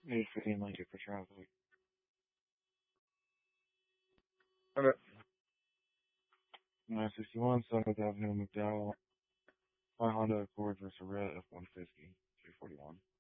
815 Lincoln for traffic. Okay. 961 7th Avenue, McDowell. My Honda Accord versus a red F-150, 341.